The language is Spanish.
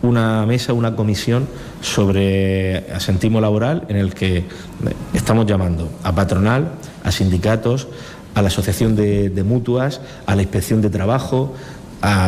una mesa, una comisión sobre asentismo laboral en el que estamos llamando a patronal, a sindicatos, a la asociación de mutuas, a la inspección de trabajo, a